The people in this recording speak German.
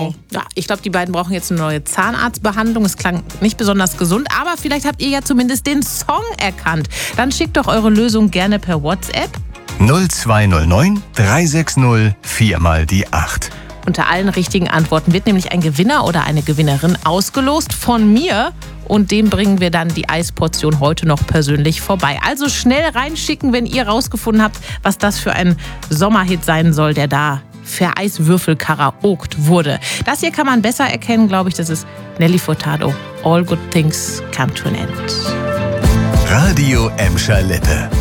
Genau. Ja, ich glaube, die beiden brauchen jetzt eine neue Zahnarztbehandlung. Es klang nicht besonders gesund, aber vielleicht habt ihr ja zumindest den Song erkannt. Dann schickt doch eure Lösung gerne per WhatsApp. 0209 360 4 mal die 8. Unter allen richtigen Antworten wird nämlich ein Gewinner oder eine Gewinnerin ausgelost von mir. Und dem bringen wir dann die Eisportion heute noch persönlich vorbei. Also schnell reinschicken, wenn ihr rausgefunden habt, was das für ein Sommerhit sein soll, der da für Eiswürfel-karaokt wurde. Das hier kann man besser erkennen, glaube ich. Das ist Nelly Furtado. All good things come to an end. Radio Emscher Lippe.